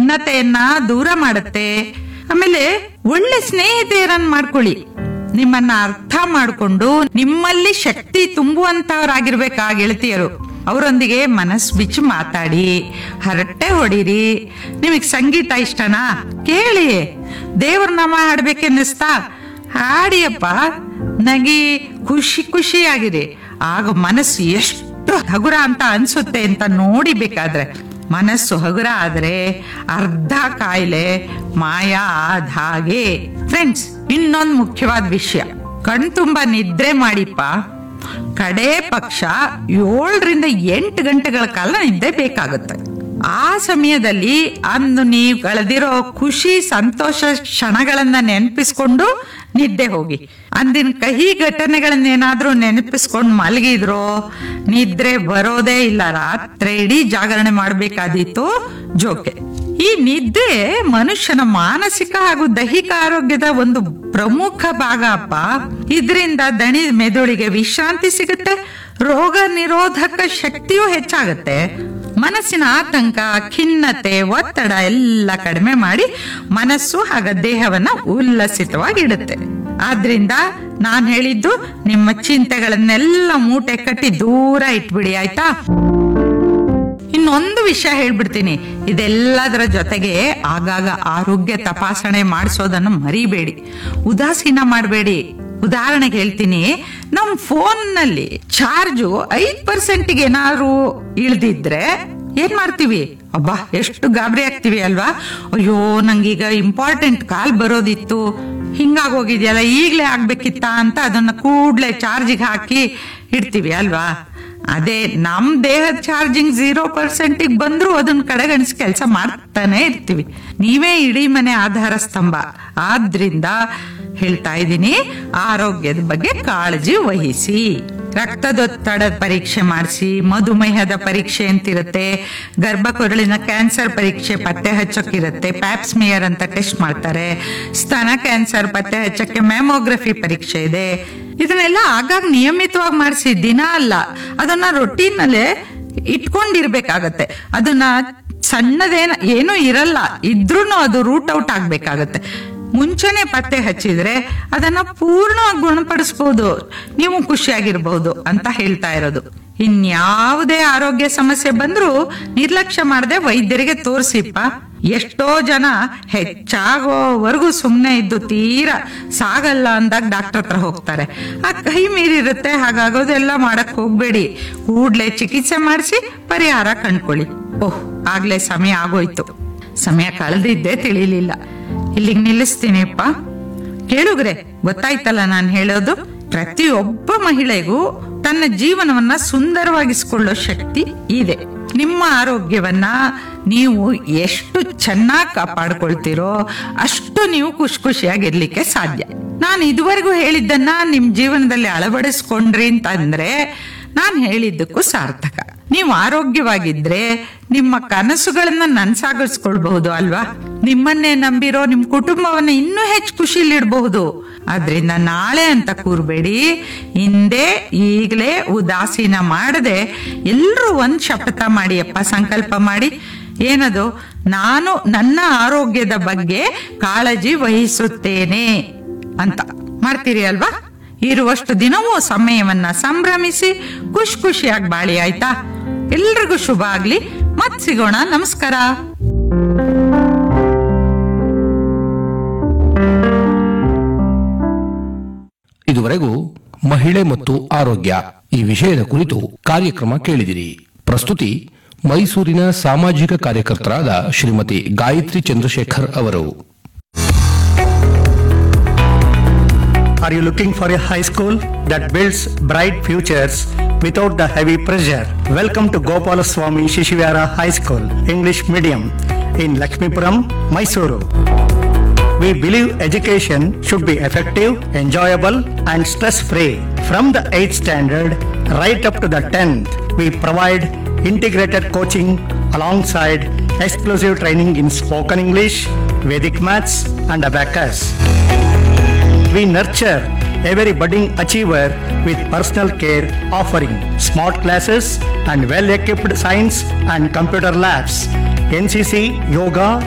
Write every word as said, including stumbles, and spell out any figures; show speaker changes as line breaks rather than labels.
ಖಿನ್ನತೆಯನ್ನ ದೂರ ಮಾಡುತ್ತೆ. ಆಮೇಲೆ ಒಳ್ಳೆ ಸ್ನೇಹಿತೆಯರನ್ನ ಮಾಡ್ಕೊಳ್ಳಿ. ನಿಮ್ಮನ್ನ ಅರ್ಥ ಮಾಡ್ಕೊಂಡು ನಿಮ್ಮಲ್ಲಿ ಶಕ್ತಿ ತುಂಬುವಂತವರಾಗಿರ್ಬೇಕಾ ಗೆಳತಿಯರು. ಅವರೊಂದಿಗೆ ಮನಸ್ಸು ಬಿಚ್ಚಿ ಮಾತಾಡಿ, ಹರಟೆ ಹೊಡೀರಿ. ನಿಮಗ್ ಸಂಗೀತ ಇಷ್ಟನಾ? ಕೇಳಿ. ದೇವ್ರ ನಾಮ ಹಾಡ್ಬೇಕೆನ್ನಿಸ್ತಾ? ಹಾಡಿಯಪ್ಪ, ನಗಿ, ಖುಷಿ ಖುಷಿಯಾಗಿರಿ. ಆಗ ಮನಸ್ಸು ಎಷ್ಟು ಹಗುರ ಅಂತ ಅನ್ಸುತ್ತೆ ಅಂತ ನೋಡಿ. ಬೇಕಾದ್ರೆ ಮನಸ್ಸು ಹಗುರ ಆದ್ರೆ ಅರ್ಧ ಕಾಯಿಲೆ ಮಾಯ ಆದ ಹಾಗೆ. ಫ್ರೆಂಡ್ಸ್, ಇನ್ನೊಂದು ಮುಖ್ಯವಾದ ವಿಷಯ, ಕಣ್ ತುಂಬಾ ನಿದ್ರೆ ಮಾಡಿಪ್ಪ. ಕಡೆ ಪಕ್ಷ ಏಳರಿಂದ ಎಂಟು ಗಂಟೆಗಳ ಕಾಲ ನಿದ್ದೆ ಬೇಕಾಗುತ್ತೆ. ಆ ಸಮಯದಲ್ಲಿ ಅಂದು ನೀವು ಕಳೆದಿರೋ ಖುಷಿ ಸಂತೋಷ ಕ್ಷಣಗಳನ್ನ ನೆನಪಿಸ್ಕೊಂಡು ನಿದ್ದೆ ಹೋಗಿ. ಅಂದಿನ ಕಹಿ ಘಟನೆಗಳನ್ನೇನಾದ್ರೂ ನೆನಪಿಸ್ಕೊಂಡು ಮಲಗಿದ್ರೋ ನಿದ್ರೆ ಬರೋದೇ ಇಲ್ಲ. ರಾತ್ರಿ ಇಡೀ ಜಾಗರಣೆ ಮಾಡ್ಬೇಕಾದೀತು ಜೋಕೆ. ಈ ನಿದ್ದೆ ಮನುಷ್ಯನ ಮಾನಸಿಕ ಹಾಗೂ ದೈಹಿಕ ಆರೋಗ್ಯದ ಒಂದು ಪ್ರಮುಖ ಭಾಗ ಅಪ್ಪ. ಇದರಿಂದ ದಣಿ ಮೆದುಳಿಗೆ ವಿಶ್ರಾಂತಿ ಸಿಗುತ್ತೆ, ರೋಗ ನಿರೋಧಕ ಶಕ್ತಿಯೂ ಹೆಚ್ಚಾಗುತ್ತೆ. ಮನಸ್ಸಿನ ಆತಂಕ, ಖಿನ್ನತೆ, ಒತ್ತಡ ಎಲ್ಲ ಕಡಿಮೆ ಮಾಡಿ ಮನಸ್ಸು ಹಾಗ ದೇಹವನ್ನ ಉಲ್ಲಸಿತವಾಗಿಡುತ್ತೆ. ಆದ್ರಿಂದ ನಾನ್ ಹೇಳಿದ್ದು, ನಿಮ್ಮ ಚಿಂತೆಗಳನ್ನೆಲ್ಲ ಮೂಟೆ ಕಟ್ಟಿ ದೂರ ಇಟ್ಬಿಡಿ, ಆಯ್ತಾ? ಇನ್ನೊಂದು ವಿಷಯ ಹೇಳ್ಬಿಡ್ತೀನಿ. ಇದೆಲ್ಲದರ ಜೊತೆಗೆ ಆಗಾಗ ಆರೋಗ್ಯ ತಪಾಸಣೆ ಮಾಡಿಸೋದನ್ನು ಮರಿಬೇಡಿ, ಉದಾಸೀನ ಮಾಡಬೇಡಿ. ಉದಾಹರಣೆಗೆ ಹೇಳ್ತೀನಿ, ನಮ್ ಫೋನ್ ನಲ್ಲಿ ಚಾರ್ಜು ಐದ್ ಪರ್ಸೆಂಟ್ಗೆ ಏನಾದ್ರು ಇಳ್ದಿದ್ರೆ ಏನ್ ಮಾಡ್ತೀವಿ? ಅಬ್ಬಾ, ಎಷ್ಟು ಗಾಬರಿ ಆಗ್ತೀವಿ ಅಲ್ವಾ? ಅಯ್ಯೋ, ನಂಗೀಗ ಇಂಪಾರ್ಟೆಂಟ್ ಕಾಲ್ ಬರೋದಿತ್ತು, ಹಿಂಗಾಗೋಗಿದ್ಯಲ್ಲ, ಈಗ್ಲೇ ಆಗ್ಬೇಕಿತ್ತ ಅಂತ ಅದನ್ನ ಕೂಡ್ಲೆ ಚಾರ್ಜಿಗೆ ಹಾಕಿ ಇಡ್ತೀವಿ ಅಲ್ವಾ? ಅದೇ ನಮ್ ದೇಹದ ಚಾರ್ಜಿಂಗ್ ಝೀರೋ ಪರ್ಸೆಂಟಿಗೆ ಬಂದ್ರು ಅದನ್ನ ಕಡೆಗಣಿಸಿ ಕೆಲಸ ಮಾಡ್ತಾನೆ ಇರ್ತೀವಿ. ನೀವೇ ಇಡೀ ಮನೆ ಆಧಾರ ಸ್ತಂಭ. ಆದ್ರಿಂದ ಹೇಳ್ತಾ ಇದ್ದೀನಿ, ಆರೋಗ್ಯದ ಬಗ್ಗೆ ಕಾಳಜಿ ವಹಿಸಿ. ರಕ್ತದೊತ್ತಡದ ಪರೀಕ್ಷೆ ಮಾಡಿಸಿ, ಮಧುಮೇಹದ ಪರೀಕ್ಷೆ ಅಂತಿರುತ್ತೆ, ಗರ್ಭಕೊರಳಿನ ಕ್ಯಾನ್ಸರ್ ಪರೀಕ್ಷೆ ಪತ್ತೆ ಹಚ್ಚೋಕಿರುತ್ತೆ, ಪ್ಯಾಪ್ಸ್ಮಿಯರ್ ಅಂತ ಟೆಸ್ಟ್ ಮಾಡ್ತಾರೆ, ಸ್ತನ ಕ್ಯಾನ್ಸರ್ ಪತ್ತೆ ಹಚ್ಚಕ್ಕೆ ಮ್ಯಾಮೋಗ್ರಫಿ ಪರೀಕ್ಷೆ ಇದೆ. ಇದನ್ನೆಲ್ಲ ಆಗಾಗ ನಿಯಮಿತವಾಗಿ ಮಾಡಿಸಿ, ದಿನ ಅಲ್ಲ, ಅದನ್ನ ರೊಟೀನ್ ನಲ್ಲೇ ಇಟ್ಕೊಂಡಿರ್ಬೇಕಾಗತ್ತೆ. ಅದನ್ನ ಸಣ್ಣದೇನ ಏನೂ ಇರಲ್ಲ ಇದ್ರೂ ಅದು ರೂಟ್ ಔಟ್ ಆಗ್ಬೇಕಾಗತ್ತೆ. ಮುಂಚೆನೆ ಪತ್ತೆ ಹಚ್ಚಿದ್ರೆ ಅದನ್ನ ಪೂರ್ಣವಾಗಿ ಗುಣಪಡಿಸಬಹುದು, ನೀವು ಖುಷಿಯಾಗಿರ್ಬಹುದು ಅಂತ ಹೇಳ್ತಾ ಇರೋದು. ಇನ್ಯಾವುದೇ ಆರೋಗ್ಯ ಸಮಸ್ಯೆ ಬಂದ್ರೂ ನಿರ್ಲಕ್ಷ್ಯ ಮಾಡದೆ ವೈದ್ಯರಿಗೆ ತೋರಿಸಿಪ್ಪ. ಎಷ್ಟೋ ಜನ ಹೆಚ್ಚಾಗೋವರೆಗೂ ಸುಮ್ನೆ ಇದ್ದು ತೀರಾ ಸಾಗಲ್ಲ ಅಂದಾಗ ಡಾಕ್ಟರ್ ಹತ್ರ ಹೋಗ್ತಾರೆ. ಆ ಕೈ ಮೀರಿರುತ್ತೆ, ಹಾಗಾಗೋದೆಲ್ಲ ಮಾಡಕ್ ಹೋಗ್ಬೇಡಿ. ಕೂಡ್ಲೆ ಚಿಕಿತ್ಸೆ ಮಾಡಿಸಿ ಪರಿಹಾರ ಕಂಡ್ಕೊಳ್ಳಿ. ಓಹ್, ಆಗ್ಲೇ ಸಮಯ ಆಗೋಯ್ತು. ಸಮಯ ಕಳೆದಿದ್ದೇ ತಿಳಿಲಿಲ್ಲ. ಇಲ್ಲಿಗೆ ನಿಲ್ಲಿಸ್ತೀನಿಪ್ಪ. ಕೇಳುಗ್ರೆ, ಗೊತ್ತಾಯ್ತಲ್ಲ ನಾನು ಹೇಳೋದು? ಪ್ರತಿಯೊಬ್ಬ ಮಹಿಳೆಗೂ ತನ್ನ ಜೀವನವನ್ನ ಸುಂದರವಾಗಿಸಿಕೊಳ್ಳೋ ಶಕ್ತಿ ಇದೆ. ನಿಮ್ಮ ಆರೋಗ್ಯವನ್ನ ನೀವು ಎಷ್ಟು ಚೆನ್ನಾಗಿ ಕಾಪಾಡ್ಕೊಳ್ತೀರೋ ಅಷ್ಟು ನೀವು ಖುಷಿ ಖುಷಿಯಾಗಿರ್ಲಿಕ್ಕೆ ಸಾಧ್ಯ. ನಾನು ಇದುವರೆಗೂ ಹೇಳಿದ್ದನ್ನ ನಿಮ್ ಜೀವನದಲ್ಲಿ ಅಳವಡಿಸ್ಕೊಂಡ್ರಿ ಅಂತಂದ್ರೆ ನಾನು ಹೇಳಿದ್ದಕ್ಕೂ ಸಾರ್ಥಕ. ನೀವು ಆರೋಗ್ಯವಾಗಿದ್ರೆ ನಿಮ್ಮ ಕನಸುಗಳನ್ನ ನನ್ಸಾಗಿಸ್ಕೊಳ್ಬಹುದು ಅಲ್ವಾ? ನಿಮ್ಮನ್ನೇ ನಂಬಿರೋ ನಿಮ್ ಕುಟುಂಬವನ್ನ ಇನ್ನೂ ಹೆಚ್ಚು ಖುಷಿಲಿಡಬಹುದು. ಆದ್ರಿಂದ ನಾಳೆ ಅಂತ ಕೂರ್ಬೇಡಿ, ಹಿಂದೆ ಈಗಲೇ ಉದಾಸೀನ ಮಾಡದೆ ಎಲ್ರೂ ಒಂದ್ ಶಪಥ ಮಾಡಿಯಪ್ಪ, ಸಂಕಲ್ಪ ಮಾಡಿ. ಏನದು? ನಾನು ನನ್ನ ಆರೋಗ್ಯದ ಬಗ್ಗೆ ಕಾಳಜಿ ವಹಿಸುತ್ತೇನೆ ಅಂತ ಮಾಡ್ತೀರಿ ಅಲ್ವಾ? ಇರುವಷ್ಟು ದಿನವೂ ಸಮಯವನ್ನ ಸಂಭ್ರಮಿಸಿ ಖುಷಿ ಖುಷಿಯಾಗಿ ಬಾಳಿ, ಆಯ್ತಾ? ಎಲ್ರಿಗೂ ಶುಭ ಆಗ್ಲಿ. ಮತ್ ಸಿಗೋಣ. ನಮಸ್ಕಾರ.
ಇದುವರೆಗೂ ಮಹಿಳೆ ಮತ್ತು ಆರೋಗ್ಯ ಈ ವಿಷಯದ ಕುರಿತು ಕಾರ್ಯಕ್ರಮ ಕೇಳಿದಿರಿ. ಪ್ರಸ್ತುತಿ ಮೈಸೂರಿನ ಸಾಮಾಜಿಕ ಕಾರ್ಯಕರ್ತರಾದ ಶ್ರೀಮತಿ ಗಾಯತ್ರಿ ಚಂದ್ರಶೇಖರ್ ಅವರು.
Are you looking for a high school that builds bright futures without the heavy pressure? Welcome to Gopalaswamy Shishivara High School, English Medium in Lakshmipuram, Mysuru. We believe education should be effective, enjoyable and stress-free. From the eighth standard right up to the tenth, we provide integrated coaching alongside exclusive training in spoken English, Vedic maths and abacus. We nurture every budding achiever with personal care, offering smart classes and well-equipped science and computer labs, N C C, yoga,